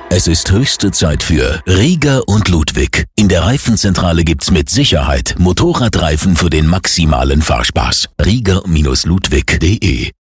Es ist höchste Zeit für Rieger und Ludwig. In der Reifenzentrale gibt's mit Sicherheit Motorradreifen für den maximalen Fahrspaß. Rieger-Ludwig.de